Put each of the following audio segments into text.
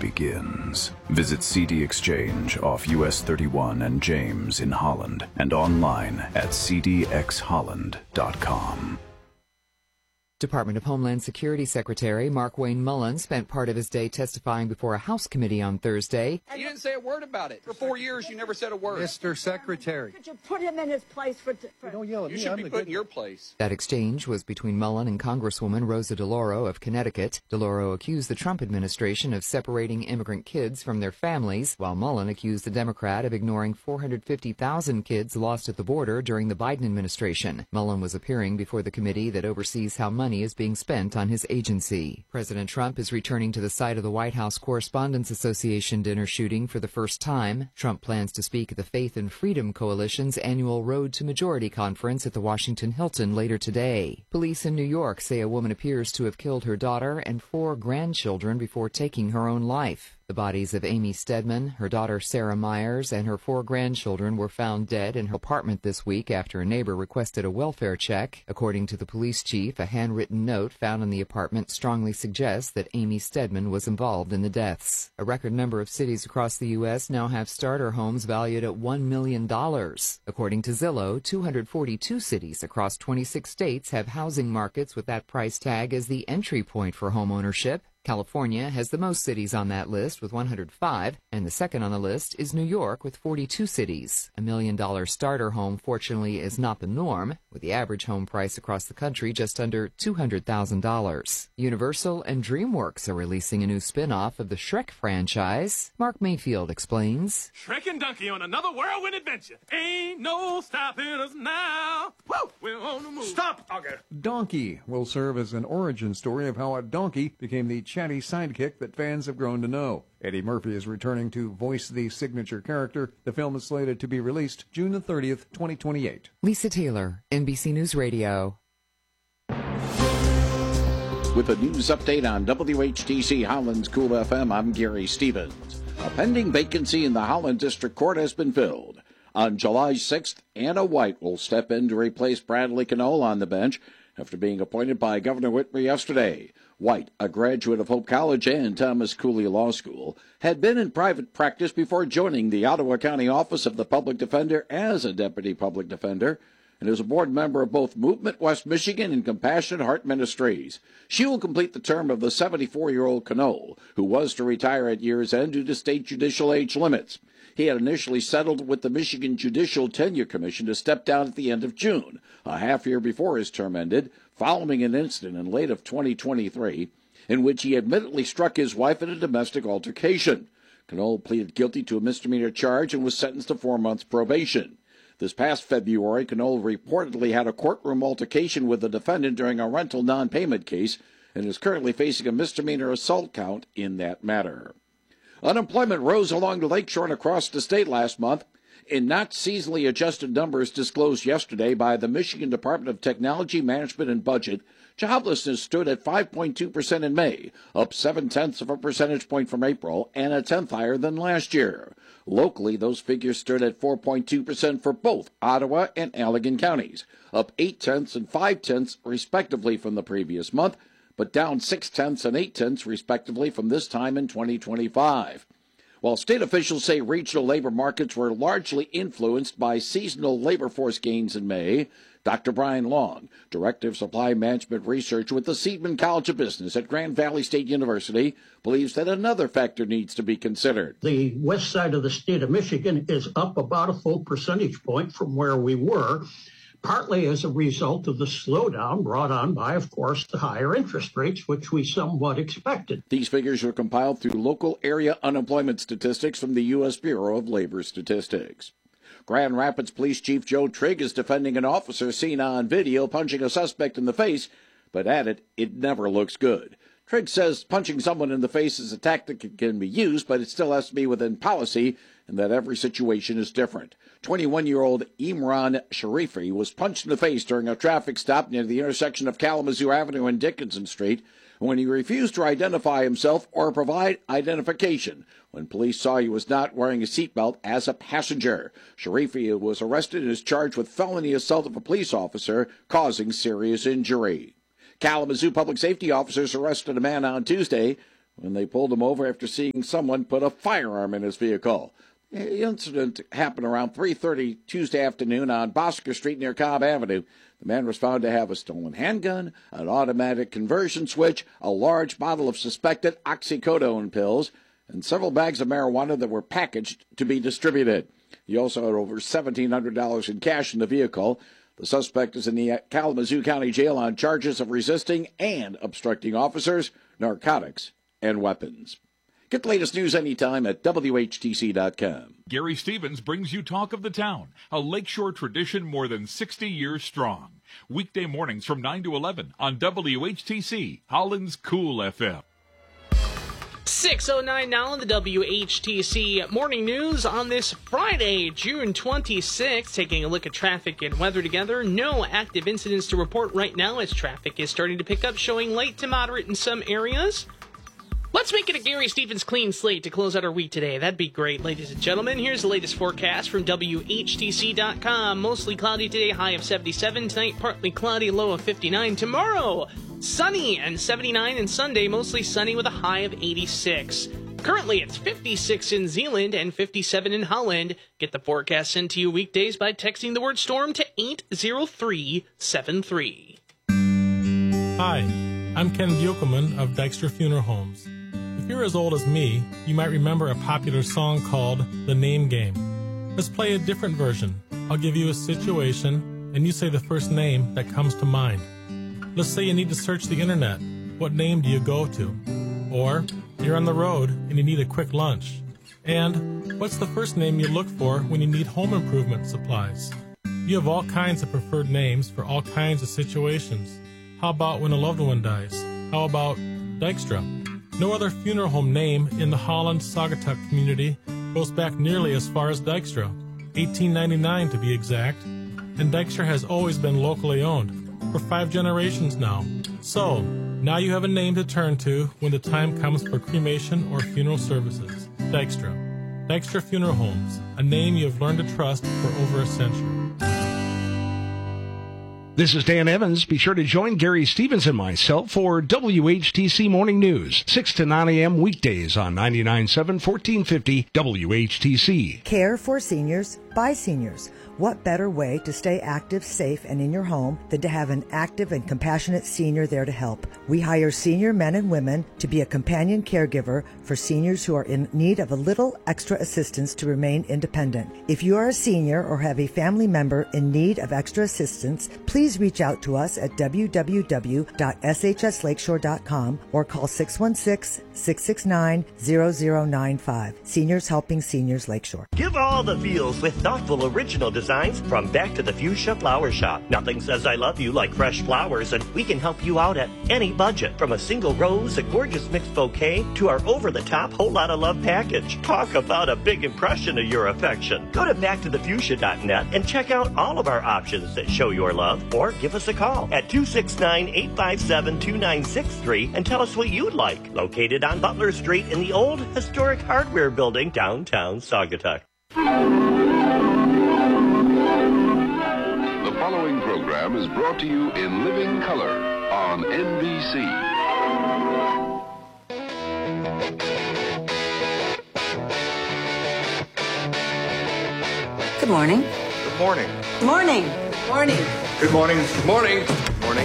begins. Visit CD Exchange off US 31 and James in Holland and online at cdxholland.com. Department of Homeland Security Secretary Markwayne Mullin spent part of his day testifying before a House committee on Thursday. You didn't say a word about it. For 4 years, you never said a word. Mr. Secretary. Could you put him in his place for... Don't yell at You me. should be put in your place. That exchange was between Mullin and Congresswoman Rosa DeLauro of Connecticut. DeLauro accused the Trump administration of separating immigrant kids from their families, while Mullin accused the Democrat of ignoring 450,000 kids lost at the border during the Biden administration. Mullin was appearing before the committee that oversees how money is being spent on his agency. President Trump is returning to the site of the White House Correspondents Association dinner shooting for the first time. Trump plans to speak at the Faith and Freedom Coalition's annual Road to Majority conference at the Washington Hilton later today. Police in New York say a woman appears to have killed her daughter and 4 grandchildren before taking her own life. The bodies of Amy Stedman, her daughter Sarah Myers, and her 4 grandchildren were found dead in her apartment this week after a neighbor requested a welfare check. According to the police chief, a handwritten note found in the apartment strongly suggests that Amy Stedman was involved in the deaths. A record number of cities across the U.S. now have starter homes valued at $1 million. According to Zillow, 242 cities across 26 states have housing markets with that price tag as the entry point for homeownership. California has the most cities on that list with 105, and the second on the list is New York with 42 cities. $1 million starter home, fortunately, is not the norm, with the average home price across the country just under $200,000. Universal and DreamWorks are releasing a new spin-off of the Shrek franchise. Mark Mayfield explains. Shrek and Donkey on another whirlwind adventure. Ain't no stopping us now. Woo! We're on the move. Stop, Auger. Donkey will serve as an origin story of how a donkey became the chatty sidekick that fans have grown to know. Eddie Murphy is returning to voice the signature character. The film is slated to be released June the 30th, 2028. Lisa Taylor, NBC News Radio. With a news update on WHTC Holland's Cool FM, I'm Gary Stevens. A pending vacancy in the Holland District Court has been filled. On July 6th, Anna White will step in to replace Bradley Knoll on the bench after being appointed by Governor Whitmer yesterday. White, a graduate of Hope College and Thomas Cooley Law School, had been in private practice before joining the Ottawa County Office of the Public Defender as a deputy public defender, and is a board member of both Movement West Michigan and Compassionate Heart Ministries. She will complete the term of the 74-year-old Knoll, who was to retire at year's end due to state judicial age limits. He had initially settled with the Michigan Judicial Tenure Commission to step down at the end of June, a half year before his term ended, following an incident in late of 2023 in which he admittedly struck his wife in a domestic altercation. Knoll pleaded guilty to a misdemeanor charge and was sentenced to 4 months probation. This past February, Knoll reportedly had a courtroom altercation with the defendant during a rental non-payment case and is currently facing a misdemeanor assault count in that matter. Unemployment rose along the lakeshore and across the state last month. In not seasonally adjusted numbers disclosed yesterday by the Michigan Department of Technology, Management, and Budget, joblessness stood at 5.2% in May, up 0.7 of a percentage point from April, and a tenth higher than last year. Locally, those figures stood at 4.2% for both Ottawa and Allegan counties, up 0.8 and 0.5 respectively from the previous month, but down 0.6 and 0.8 respectively from this time in 2025. While state officials say regional labor markets were largely influenced by seasonal labor force gains in May, Dr. Brian Long, Director of Supply Management Research with the Seidman College of Business at Grand Valley State University, believes that another factor needs to be considered. The west side of the state of Michigan is up about a full percentage point from where we were, partly as a result of the slowdown brought on by, of course, the higher interest rates, which we somewhat expected. These figures are compiled through local area unemployment statistics from the U.S. Bureau of Labor Statistics. Grand Rapids Police Chief Joe Trigg is defending an officer seen on video punching a suspect in the face, but added it never looks good. Trigg says punching someone in the face is a tactic that can be used, but it still has to be within policy, and that every situation is different. 21-year-old Imran Sharifi was punched in the face during a traffic stop near the intersection of Kalamazoo Avenue and Dickinson Street when he refused to identify himself or provide identification when police saw he was not wearing a seatbelt as a passenger. Sharifi was arrested and is charged with felony assault of a police officer causing serious injury. Kalamazoo public safety officers arrested a man on Tuesday when they pulled him over after seeing someone put a firearm in his vehicle. The incident happened around 3:30 Tuesday afternoon on Bosco Street near Cobb Avenue. The man was found to have a stolen handgun, an automatic conversion switch, a large bottle of suspected oxycodone pills, and several bags of marijuana that were packaged to be distributed. He also had over $1,700 in cash in the vehicle. The suspect is in the Kalamazoo County Jail on charges of resisting and obstructing officers, narcotics, and weapons. Get the latest news anytime at WHTC.com. Gary Stevens brings you Talk of the Town, a Lakeshore tradition more than 60 years strong. Weekday mornings from 9 to 11 on WHTC, Holland's Cool FM. 6:09 now in the WHTC Morning News on this Friday, June 26th. Taking a look at traffic and weather together. No active incidents to report right now as traffic is starting to pick up, showing light to moderate in some areas. Let's make it a Gary Stevens clean slate to close out our week today. That'd be great, ladies and gentlemen. Here's the latest forecast from WHTC.com. Mostly cloudy today, high of 77. Tonight, partly cloudy, low of 59. Tomorrow, sunny and 79. And Sunday, mostly sunny with a high of 86. Currently, it's 56 in Zeeland and 57 in Holland. Get the forecast sent to you weekdays by texting the word storm to 80373. Hi, I'm Ken Biokelman of Dykstra Funeral Homes. If you're as old as me, you might remember a popular song called The Name Game. Let's play a different version. I'll give you a situation, and you say the first name that comes to mind. Let's say you need to search the internet. What name do you go to? Or you're on the road and you need a quick lunch. And what's the first name you look for when you need home improvement supplies? You have all kinds of preferred names for all kinds of situations. How about when a loved one dies? How about Dykstra? No other funeral home name in the Holland-Saugatuck community goes back nearly as far as Dykstra, 1899 to be exact, and Dykstra has always been locally owned, for 5 generations now. So, now you have a name to turn to when the time comes for cremation or funeral services. Dykstra. Dykstra Funeral Homes, a name you have learned to trust for over a century. This is Dan Evans. Be sure to join Gary Stevens and myself for WHTC Morning News, 6 to 9 a.m. weekdays on 99.7 1450 WHTC. Care for seniors by seniors. What better way to stay active, safe, and in your home than to have an active and compassionate senior there to help? We hire senior men and women to be a companion caregiver for seniors who are in need of a little extra assistance to remain independent. If you are a senior or have a family member in need of extra assistance, please reach out to us at www.shslakeshore.com or call 616-669-0095. Seniors Helping Seniors Lakeshore. Give all the feels with thoughtful original designs from Back to the Fuchsia Flower Shop. Nothing says I love you like fresh flowers, and we can help you out at any budget. From a single rose, a gorgeous mixed bouquet, to our over-the-top whole lot of love package. Talk about a big impression of your affection. Go to backtothefuchsia.net and check out all of our options that show your love, or give us a call at 269-857-2963 and tell us what you'd like. Located on Butler Street in the old historic hardware building, downtown Saugatuck. The following program is brought to you in living color on NBC. Good morning. Good morning. Good morning. Good morning. Good morning. Good morning. Good morning.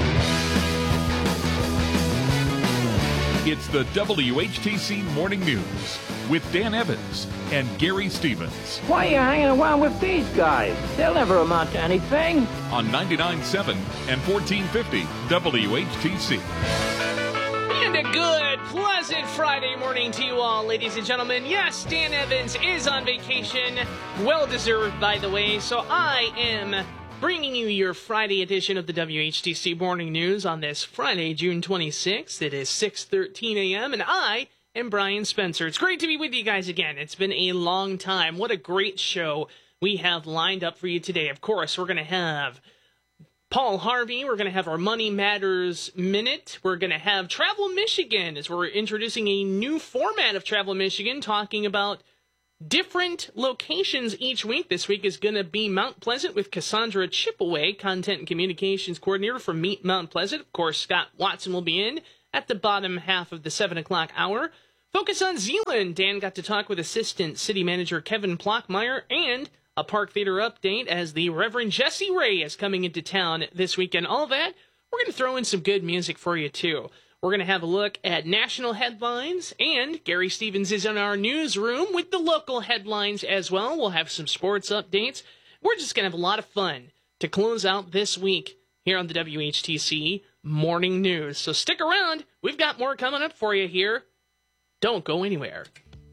It's the WHTC Morning News with Dan Evans and Gary Stevens. Why are you hanging around with these guys? They'll never amount to anything. On 99.7 and 1450 WHTC. And a good, pleasant Friday morning to you all, ladies and gentlemen. Yes, Dan Evans is on vacation. Well-deserved, by the way. So I am bringing you your Friday edition of the WHTC Morning News on this Friday, June 26th. It is 6:13 a.m., and I am Brian Spencer. It's great to be with you guys again. It's been a long time. What a great show we have lined up for you today. Of course, we're going to have Paul Harvey. We're going to have our Money Matters Minute. We're going to have Travel Michigan, as we're introducing a new format of Travel Michigan, talking about different locations each week. This week is going to be Mount Pleasant with Cassandra Chipaway, Content and Communications Coordinator from Meet Mount Pleasant. Of course, Scott Watson will be in, at the bottom half of the 7 o'clock hour. Focus on Zeeland. Dan got to talk with Assistant City Manager Kevin Plockmeyer, and a Park Theater update as the Reverend Jesse Ray is coming into town this weekend. All that, we're going to throw in some good music for you, too. We're going to have a look at national headlines, and Gary Stevens is in our newsroom with the local headlines as well. We'll have some sports updates. We're just going to have a lot of fun to close out this week here on the WHTC Morning News. So stick around. We've got more coming up for you here. Don't go anywhere.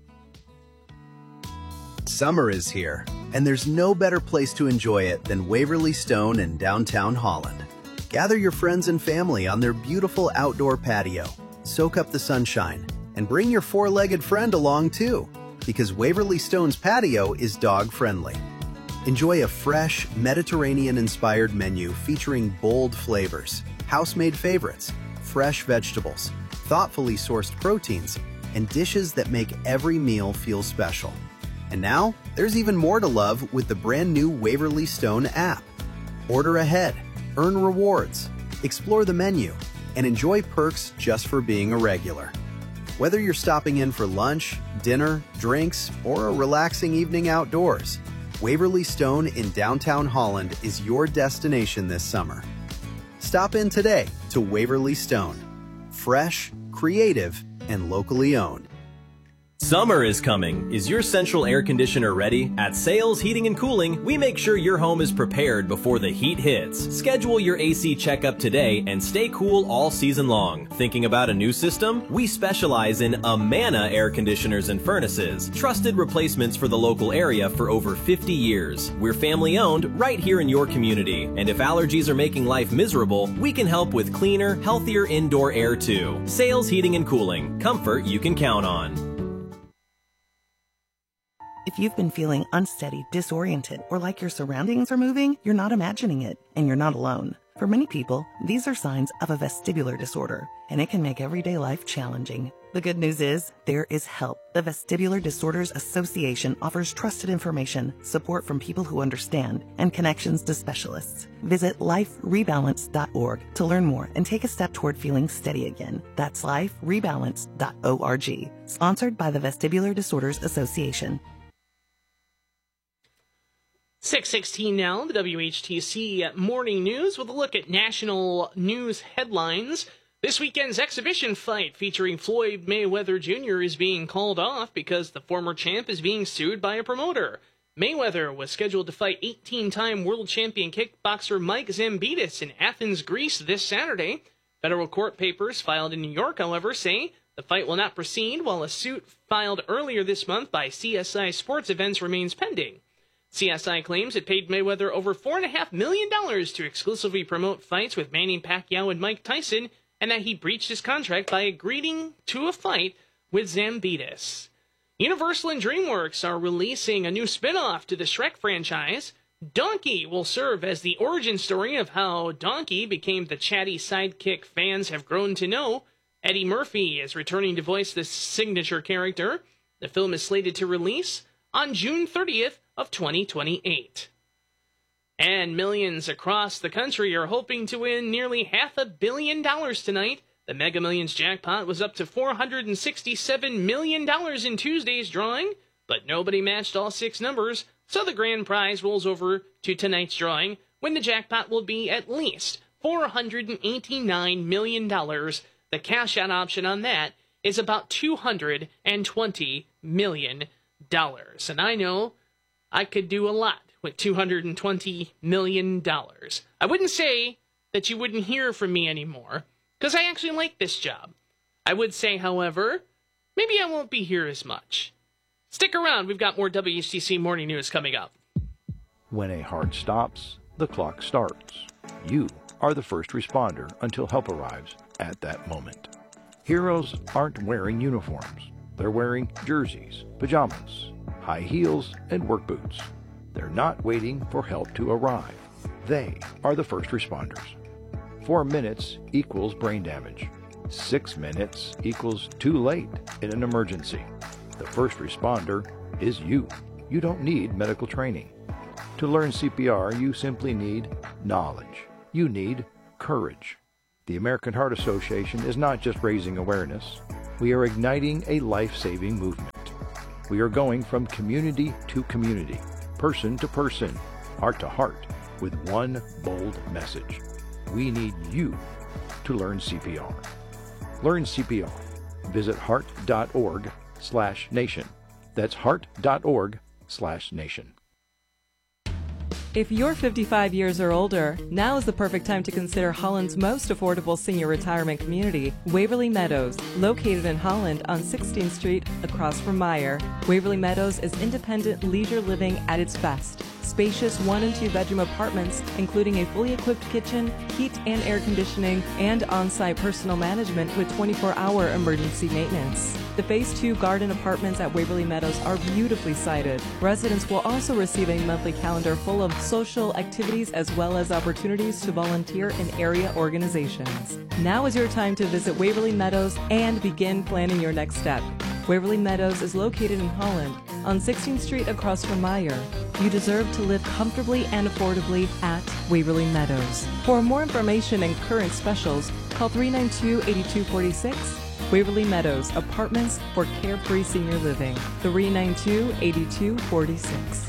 Summer is here, and there's no better place to enjoy it than Waverly Stone in downtown Holland. Gather your friends and family on their beautiful outdoor patio, soak up the sunshine, and bring your four-legged friend along too, because Waverly Stone's patio is dog-friendly. Enjoy a fresh, Mediterranean-inspired menu featuring bold flavors, house-made favorites, fresh vegetables, thoughtfully sourced proteins, and dishes that make every meal feel special. And now, there's even more to love with the brand new Waverly Stone app. Order ahead, earn rewards, explore the menu, and enjoy perks just for being a regular. Whether you're stopping in for lunch, dinner, drinks, or a relaxing evening outdoors, Waverly Stone in downtown Holland is your destination this summer. Stop in today to Waverly Stone. Fresh, creative, and locally owned. Summer is coming. Is your central air conditioner ready? At Sales Heating and Cooling, we make sure your home is prepared before the heat hits. Schedule your AC checkup today and stay cool all season long. Thinking about a new system? We specialize in Amana air conditioners and furnaces, trusted replacements for the local area for over 50 years. We're family owned right here in your community. And if allergies are making life miserable, we can help with cleaner, healthier indoor air too. Sales Heating and Cooling. Comfort you can count on. If you've been feeling unsteady, disoriented, or like your surroundings are moving, you're not imagining it, and you're not alone. For many people, these are signs of a vestibular disorder, and it can make everyday life challenging. The good news is, there is help. The Vestibular Disorders Association offers trusted information, support from people who understand, and connections to specialists. Visit liferebalance.org to learn more and take a step toward feeling steady again. That's liferebalance.org. Sponsored by the Vestibular Disorders Association. 6:16 now, the WHTC Morning News with a look at national news headlines. This weekend's exhibition fight featuring Floyd Mayweather Jr. is being called off because the former champ is being sued by a promoter. Mayweather was scheduled to fight 18-time world champion kickboxer Mike Zambitis in Athens, Greece this Saturday. Federal court papers filed in New York, however, say the fight will not proceed while a suit filed earlier this month by CSI Sports Events remains pending. CSI claims it paid Mayweather over $4.5 million to exclusively promote fights with Manny Pacquiao and Mike Tyson, and that he breached his contract by agreeing to a fight with Zambitis. Universal and DreamWorks are releasing a new spin-off to the Shrek franchise. Donkey will serve as the origin story of how Donkey became the chatty sidekick fans have grown to know. Eddie Murphy is returning to voice the signature character. The film is slated to release on June 30th of 2028. And millions across the country are hoping to win nearly $500 million tonight. The Mega Millions jackpot was up to $467 million in Tuesday's drawing, but nobody matched all 6 numbers, so the grand prize rolls over to tonight's drawing, when the jackpot will be at least $489 million. The cash-out option on that is about $220 million. And I know I could do a lot with $220 million. I wouldn't say that you wouldn't hear from me anymore, because I actually like this job. I would say, however, maybe I won't be here as much. Stick around, we've got more WHTC Morning News coming up. When a heart stops, the clock starts. You are the first responder until help arrives at that moment. Heroes aren't wearing uniforms. They're wearing jerseys, pajamas, high heels, and work boots. They're not waiting for help to arrive. They are the first responders. 4 minutes equals brain damage. 6 minutes equals too late in an emergency. The first responder is you. You don't need medical training. To learn CPR, you simply need knowledge. You need courage. The American Heart Association is not just raising awareness. We are igniting a life-saving movement. We are going from community to community, person to person, heart to heart, with one bold message. We need you to learn CPR. Learn CPR. Visit heart.org/nation. That's heart.org/nation. If you're 55 years or older, now is the perfect time to consider Holland's most affordable senior retirement community, Waverly Meadows, located in Holland on 16th Street across from Meijer. Waverly Meadows is independent leisure living at its best. Spacious 1- and 2-bedroom apartments, including a fully equipped kitchen, heat and air conditioning, and on-site personal management with 24-hour emergency maintenance. The Phase 2 garden apartments at Waverly Meadows are beautifully sited. Residents will also receive a monthly calendar full of social activities as well as opportunities to volunteer in area organizations. Now is your time to visit Waverly Meadows and begin planning your next step. Waverly Meadows is located in Holland on 16th Street across from Meijer. You deserve to live comfortably and affordably at Waverly Meadows. For more information and current specials, call 392-8246. Waverly Meadows, apartments for carefree senior living. 392-8246.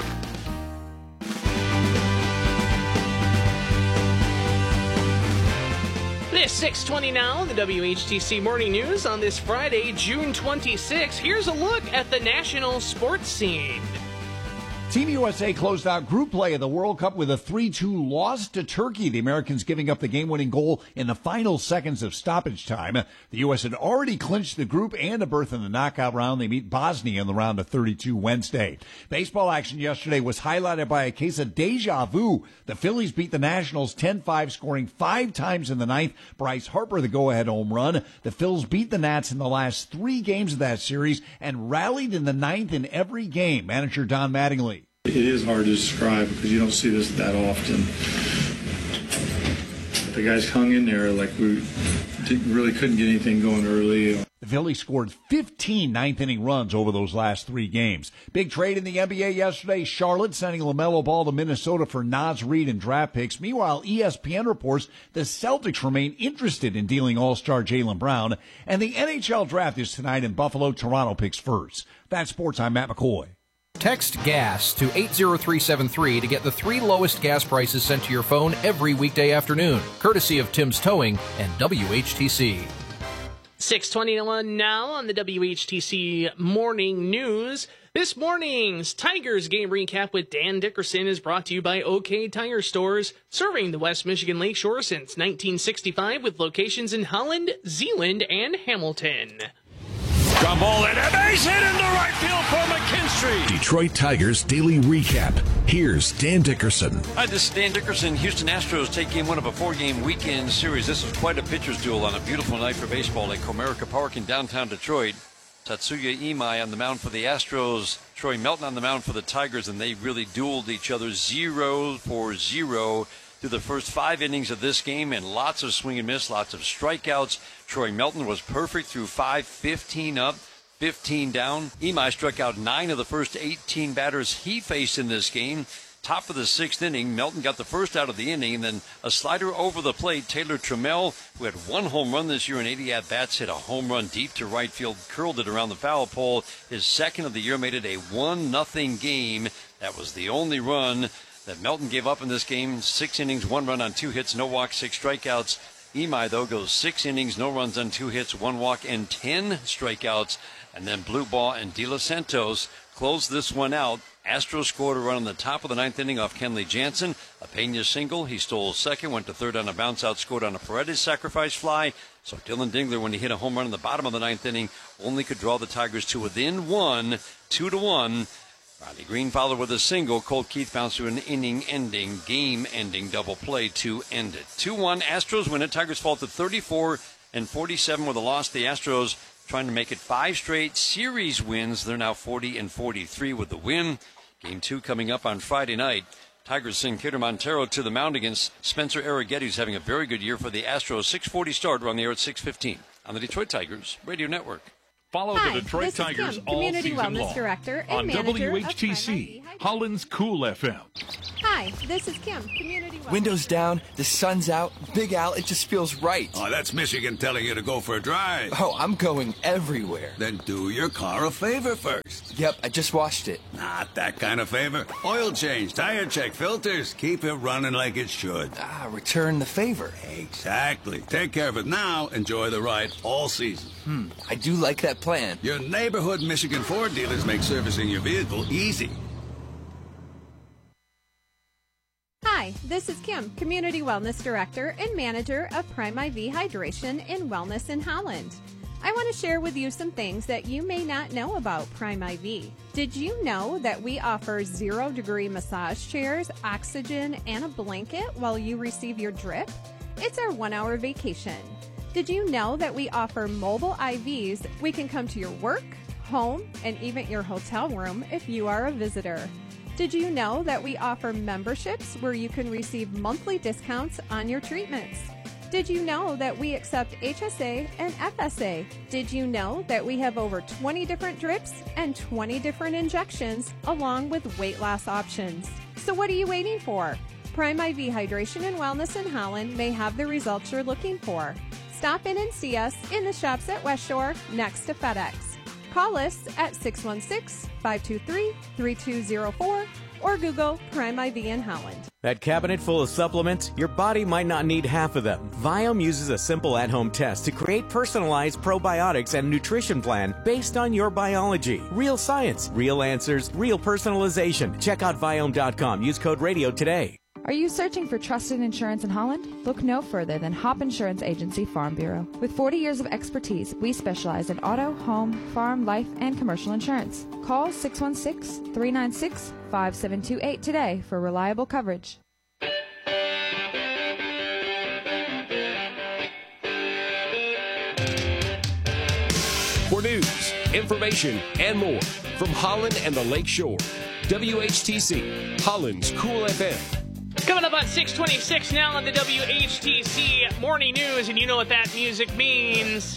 It's 6:20 now, the WHTC Morning News on this Friday, June 26. Here's a look at the national sports scene. Team USA closed out group play of the World Cup with a 3-2 loss to Turkey. The Americans giving up the game-winning goal in the final seconds of stoppage time. The U.S. had already clinched the group and a berth in the knockout round. They meet Bosnia in the round of 32 Wednesday. Baseball action yesterday was highlighted by a case of deja vu. The Phillies beat the Nationals 10-5, scoring 5 times in the ninth. Bryce Harper, the go-ahead home run. The Phils beat the Nats in the last 3 games of that series and rallied in the ninth in every game. Manager Don Mattingly. It is hard to describe because you don't see this that often. The guys hung in there like we really couldn't get anything going early. The Phillies scored 15 ninth-inning runs over those last 3 games. Big trade in the NBA yesterday. Charlotte sending LaMelo Ball to Minnesota for Naz Reid and draft picks. Meanwhile, ESPN reports the Celtics remain interested in dealing All-Star Jaylen Brown. And the NHL draft is tonight in Buffalo. Toronto picks first. That's sports. I'm Matt McCoy. Text GAS to 80373 to get the 3 lowest gas prices sent to your phone every weekday afternoon, courtesy of Tim's Towing and WHTC. 6:21 now on the WHTC Morning News. This morning's Tigers game recap with Dan Dickerson is brought to you by OK Tire Stores, serving the West Michigan Lakeshore since 1965 with locations in Holland, Zeeland, and Hamilton. Ground ball and a base hit into right field from McKinstry. Detroit Tigers Daily Recap. Here's Dan Dickerson. Hi, this is Dan Dickerson. Houston Astros take game 1 of a 4-game weekend series. This was quite a pitcher's duel on a beautiful night for baseball at Comerica Park in downtown Detroit. Tatsuya Imai on the mound for the Astros, Troy Melton on the mound for the Tigers, and they really dueled each other 0-for-0 through the first 5 innings of this game, and lots of swing and miss, lots of strikeouts. Troy Melton was perfect through 5, 15 up, 15 down. Imai struck out 9 of the first 18 batters he faced in this game. Top of the 6th inning, Melton got the first out of the inning, and then a slider over the plate. Taylor Trammell, who had 1 home run this year in 80 at-bats, hit a home run deep to right field, curled it around the foul pole. His second of the year made it a 1-0 game. That was the only run that Melton gave up in this game. 6 innings, 1 run on 2 hits, no walks, 6 strikeouts. Imai, though, goes 6 innings, no runs on 2 hits, 1 walk, and 10 strikeouts. And then Blue Ball and De Los Santos closed this one out. Astros scored a run on the top of the 9th inning off Kenley Jansen. A Pena single. He stole second, went to third on a bounce out, scored on a Paredes sacrifice fly. So Dylan Dingler, when he hit a home run in the bottom of the 9th inning, only could draw the Tigers to within 1, 2-1. Riley Green followed with a single. Colt Keith bounced to an inning-ending, game-ending double play to end it. 2-1, Astros win it. Tigers fall to 34-47 with a loss. The Astros trying to make it 5 straight series wins. They're now 40-43 with the win. Game 2 coming up on Friday night. Tigers send Kader Montero to the mound against Spencer Arrighetti, who's having a very good year for the Astros. 6:40 start. We're on the air at 6:15 on the Detroit Tigers Radio Network. Follow the Detroit Tigers Kim, all Community season Wellness long Director and on Manager WHTC, Holland's Cool FM. Hi, this is Kim, Community Wellness. Windows down, the sun's out, Big Al, it just feels right. Oh, that's Michigan telling you to go for a drive. Oh, I'm going everywhere. Then do your car a favor first. Yep, I just washed it. Not that kind of favor. Oil change, tire check, filters. Keep it running like it should. Return the favor. Exactly. Take care of it now. Enjoy the ride all season. I do like that plan. Your neighborhood Michigan Ford dealers make servicing your vehicle easy. Hi, this is Kim, Community Wellness Director and Manager of Prime IV Hydration and Wellness in Holland. I want to share with you some things that you may not know about Prime IV. Did you know that we offer 0-degree massage chairs, oxygen, and a blanket while you receive your drip? It's our 1-hour vacation. Did you know that we offer mobile IVs? We can come to your work, home, and even your hotel room if you are a visitor. Did you know that we offer memberships where you can receive monthly discounts on your treatments? Did you know that we accept HSA and FSA? Did you know that we have over 20 different drips and 20 different injections along with weight loss options? So what are you waiting for? Prime IV Hydration and Wellness in Holland may have the results you're looking for. Stop in and see us in the shops at West Shore next to FedEx. Call us at 616-523-3204 or Google Prime IV in Holland. That cabinet full of supplements, your body might not need half of them. Viome uses a simple at-home test to create personalized probiotics and nutrition plan based on your biology. Real science, real answers, real personalization. Check out Viome.com. Use code RADIO today. Are you searching for trusted insurance in Holland? Look no further than Hop Insurance Agency Farm Bureau. With 40 years of expertise, we specialize in auto, home, farm, life, and commercial insurance. Call 616-396-5728 today for reliable coverage. For news, information, and more from Holland and the Lake Shore, WHTC, Holland's Cool FM. Coming up on 6:26 now on the WHTC Morning News, and you know what that music means.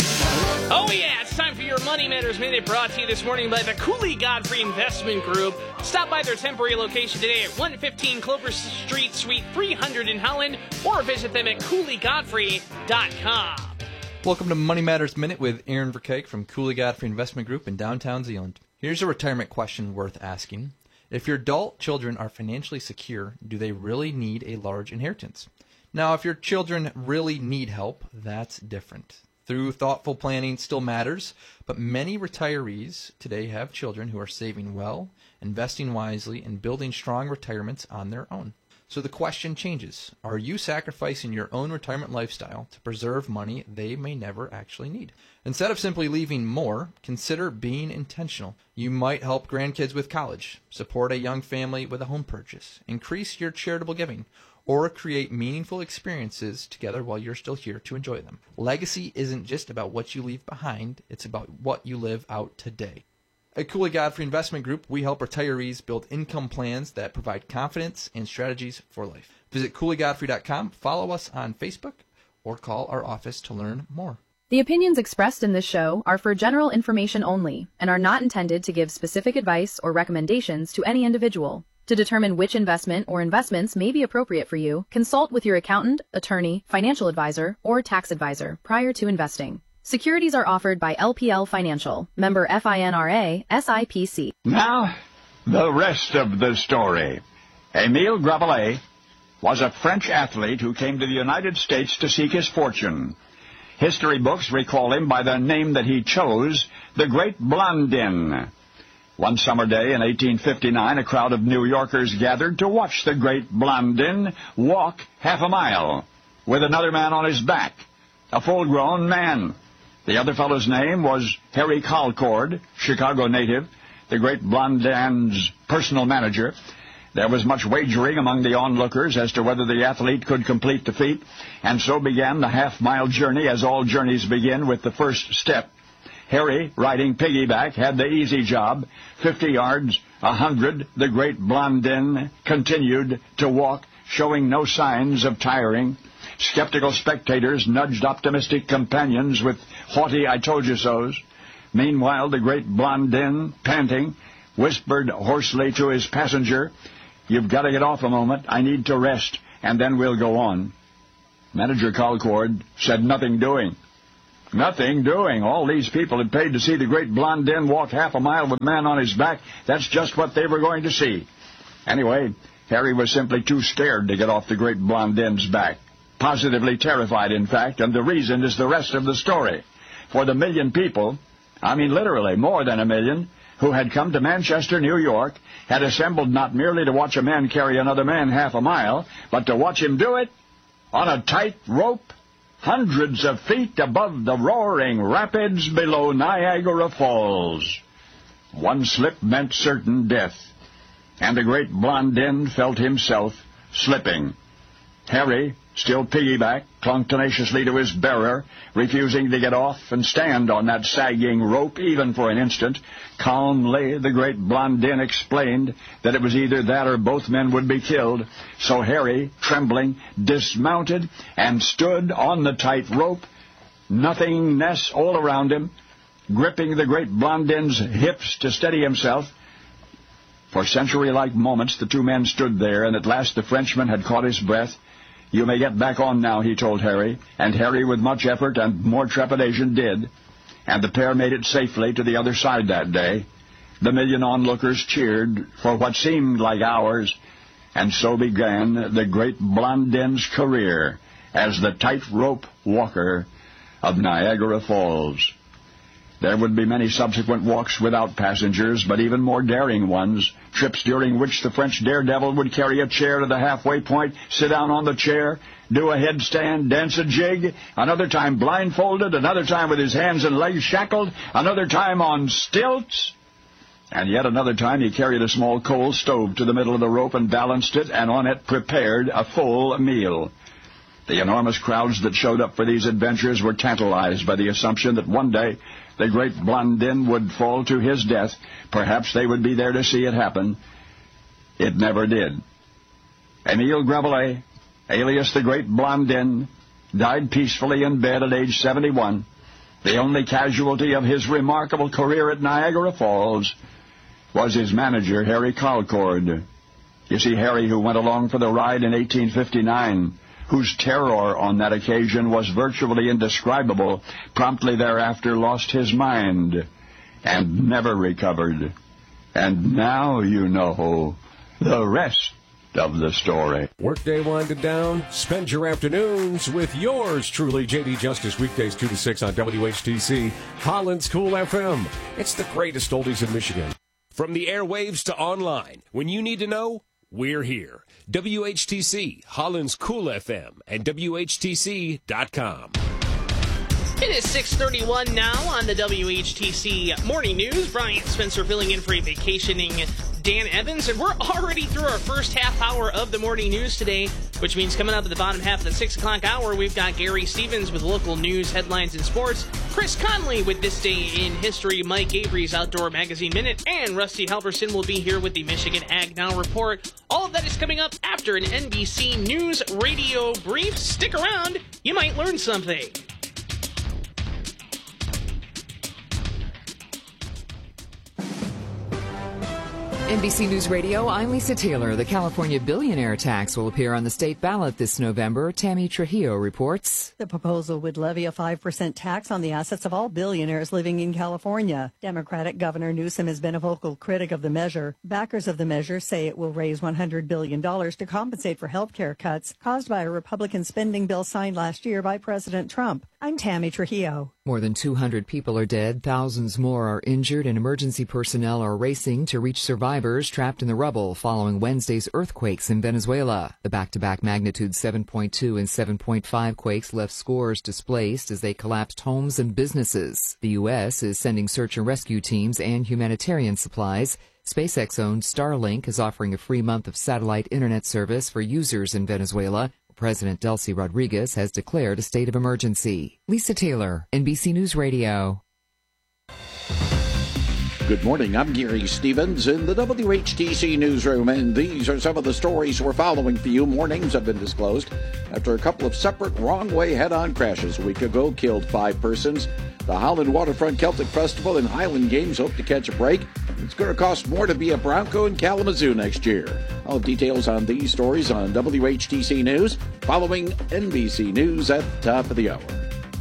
Oh yeah, it's time for your Money Matters Minute, brought to you this morning by the Cooley Godfrey Investment Group. Stop by their temporary location today at 115 Clover Street, Suite 300 in Holland, or visit them at CooleyGodfrey.com. Welcome to Money Matters Minute with Aaron Verkeek from Cooley Godfrey Investment Group in downtown Zeeland. Here's a retirement question worth asking. If your adult children are financially secure, do they really need a large inheritance? Now, if your children really need help, that's different. Through thoughtful planning still matters, but many retirees today have children who are saving well, investing wisely, and building strong retirements on their own. So the question changes. Are you sacrificing your own retirement lifestyle to preserve money they may never actually need? Instead of simply leaving more, consider being intentional. You might help grandkids with college, support a young family with a home purchase, increase your charitable giving, or create meaningful experiences together while you're still here to enjoy them. Legacy isn't just about what you leave behind, it's about what you live out today. At Cooley Godfrey Investment Group, we help retirees build income plans that provide confidence and strategies for life. Visit CooleyGodfrey.com, follow us on Facebook, or call our office to learn more. The opinions expressed in this show are for general information only and are not intended to give specific advice or recommendations to any individual. To determine which investment or investments may be appropriate for you, consult with your accountant, attorney, financial advisor, or tax advisor prior to investing. Securities are offered by LPL Financial, member FINRA, SIPC. Now, the rest of the story. Émile Gravelet was a French athlete who came to the United States to seek his fortune. History books recall him by the name that he chose, the Great Blondin. One summer day in 1859, a crowd of New Yorkers gathered to watch the Great Blondin walk half a mile with another man on his back, a full-grown man. The other fellow's name was Harry Colcord, Chicago native, the Great Blondin's personal manager. There was much wagering among the onlookers as to whether the athlete could complete the feat, and so began the half-mile journey, as all journeys begin with the first step. Harry, riding piggyback, had the easy job. 50 yards, 100, the Great Blondin continued to walk, showing no signs of tiring. Skeptical spectators nudged optimistic companions with haughty "I told you so's." Meanwhile, the Great Blondin, panting, whispered hoarsely to his passenger, "You've got to get off a moment. I need to rest, and then we'll go on." Manager Colcord said, "Nothing doing." Nothing doing. All these people had paid to see the great Blondin walk half a mile with a man on his back. That's just what they were going to see. Anyway, Harry was simply too scared to get off the great Blondin's back. Positively terrified, in fact, and the reason is the rest of the story. For the million people, I mean literally more than a million, who had come to Manchester, New York, had assembled not merely to watch a man carry another man half a mile, but to watch him do it on a tight rope, hundreds of feet above the roaring rapids below Niagara Falls. One slip meant certain death, and the great Blondin felt himself slipping. Harry, still piggyback, clung tenaciously to his bearer, refusing to get off and stand on that sagging rope even for an instant. Calmly, the great Blondin explained that it was either that or both men would be killed. So Harry, trembling, dismounted and stood on the tight rope, nothingness all around him, gripping the great Blondin's hips to steady himself. For century-like moments the two men stood there, and at last the Frenchman had caught his breath. "You may get back on now," he told Harry, and Harry with much effort and more trepidation did, and the pair made it safely to the other side that day. The million onlookers cheered for what seemed like hours, and so began the great Blondin's career as the tightrope walker of Niagara Falls. There would be many subsequent walks without passengers, but even more daring ones, trips during which the French daredevil would carry a chair to the halfway point, sit down on the chair, do a headstand, dance a jig, another time blindfolded, another time with his hands and legs shackled, another time on stilts, and yet another time he carried a small coal stove to the middle of the rope and balanced it, and on it prepared a full meal. The enormous crowds that showed up for these adventures were tantalized by the assumption that one day the great Blondin would fall to his death. Perhaps they would be there to see it happen. It never did. Emile Gravelet, alias the great Blondin, died peacefully in bed at age 71. The only casualty of his remarkable career at Niagara Falls was his manager, Harry Colcord. You see, Harry, who went along for the ride in 1859, whose terror on that occasion was virtually indescribable, promptly thereafter lost his mind and never recovered. And now you know the rest of the story. Workday winded down. Spend your afternoons with yours truly, J.D. Justice, weekdays 2 to 6 on WHTC, Holland's Cool FM. It's the greatest oldies in Michigan. From the airwaves to online, when you need to know, we're here. WHTC, Holland's Cool FM, and WHTC.com. It is 6:31 now on the WHTC Morning News. Brian Spencer filling in for a vacationing Dan Evans, and we're already through our first half hour of the Morning News today, which means coming up at the bottom half of the 6 o'clock hour, we've got Gary Stevens with local news, headlines, and sports, Chris Conley with This Day in History, Mike Avery's Outdoor Magazine Minute, and Rusty Halverson will be here with the Michigan Ag Now Report. All of that is coming up after an NBC News radio brief. Stick around, you might learn something. NBC News Radio, I'm Lisa Taylor. The California billionaire tax will appear on the state ballot this November. Tammy Trujillo reports. The proposal would levy a 5% tax on the assets of all billionaires living in California. Democratic Governor Newsom has been a vocal critic of the measure. Backers of the measure say it will raise $100 billion to compensate for health care cuts caused by a Republican spending bill signed last year by President Trump. I'm Tammy Trujillo. More than 200 people are dead, thousands more are injured, and emergency personnel are racing to reach survivors trapped in the rubble following Wednesday's earthquakes in Venezuela. The back-to-back magnitude 7.2 and 7.5 quakes left scores displaced as they collapsed homes and businesses. The U.S. is sending search and rescue teams and humanitarian supplies. SpaceX-owned Starlink is offering a free month of satellite internet service for users in Venezuela. President Delcy Rodriguez has declared a state of emergency. Lisa Taylor, NBC News Radio. Good morning. I'm Gary Stevens in the WHTC newsroom, and these are some of the stories we're following for you. More names have been disclosed after a couple of separate wrong-way head-on crashes a week ago killed 5 persons. The Holland Waterfront Celtic Festival and Highland Games hope to catch a break. It's going to cost more to be a Bronco in Kalamazoo next year. All details on these stories on WHTC News, following NBC News at the top of the hour.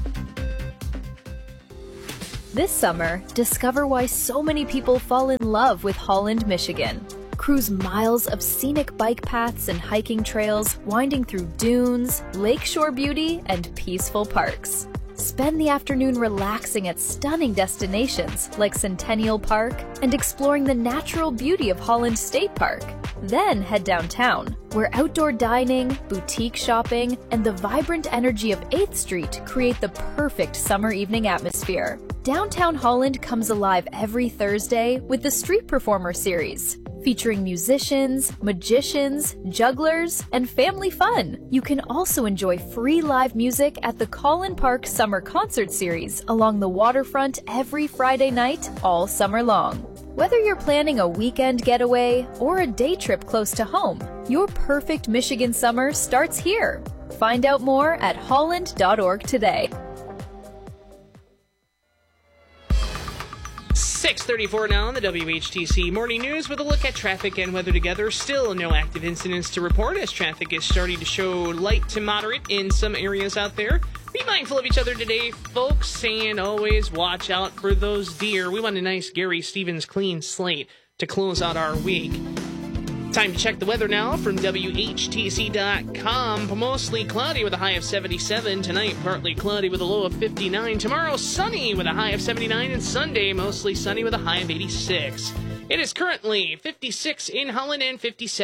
This summer, discover why so many people fall in love with Holland, Michigan. Cruise miles of scenic bike paths and hiking trails, winding through dunes, lakeshore beauty, and peaceful parks. Spend the afternoon relaxing at stunning destinations like Centennial Park and exploring the natural beauty of Holland State Park. Then head downtown, where outdoor dining, boutique shopping, and the vibrant energy of 8th Street create the perfect summer evening atmosphere. Downtown Holland comes alive every Thursday with the Street Performer series, featuring musicians, magicians, jugglers, and family fun. You can also enjoy free live music at the Collin Park Summer Concert Series along the waterfront every Friday night all summer long. Whether you're planning a weekend getaway or a day trip close to home, your perfect Michigan summer starts here. Find out more at holland.org today. 6:34 now on the WHTC Morning News with a look at traffic and weather together. Still no active incidents to report as traffic is starting to show light to moderate in some areas out there. Be mindful of each other today, folks, and always watch out for those deer. We want a nice Gary Stevens clean slate to close out our week. Time to check the weather now from WHTC.com. Mostly cloudy with a high of 77. Tonight, partly cloudy with a low of 59. Tomorrow, sunny with a high of 79. And Sunday, mostly sunny with a high of 86. It is currently 56 in Holland and 56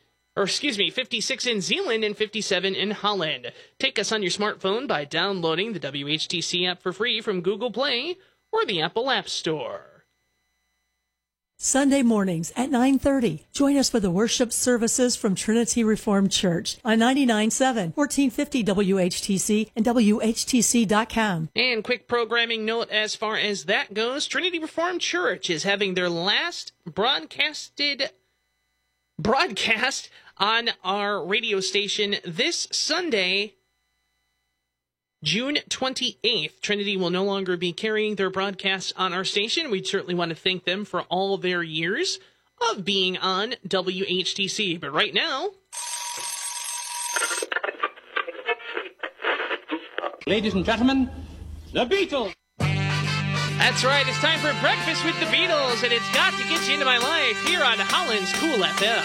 in Zeeland and 57 in Holland. Take us on your smartphone by downloading the WHTC app for free from Google Play or the Apple App Store. Sunday mornings at 9:30. Join us for the worship services from Trinity Reformed Church on 99.7, 1450 WHTC and WHTC.com. And quick programming note as far as that goes, Trinity Reformed Church is having their last broadcast on our radio station this Sunday, June 28th. Trinity will no longer be carrying their broadcasts on our station. We certainly want to thank them for all their years of being on WHTC. But right now, ladies and gentlemen, the Beatles. That's right, it's time for Breakfast with the Beatles, and it's got to get you into my life here on Holland's Cool FM.